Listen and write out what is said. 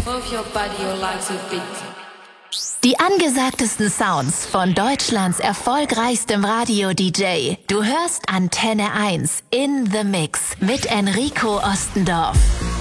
Die angesagtesten Sounds von Deutschlands erfolgreichstem Radio-DJ. Du hörst Antenne 1 in the Mix mit Enrico Ostendorf.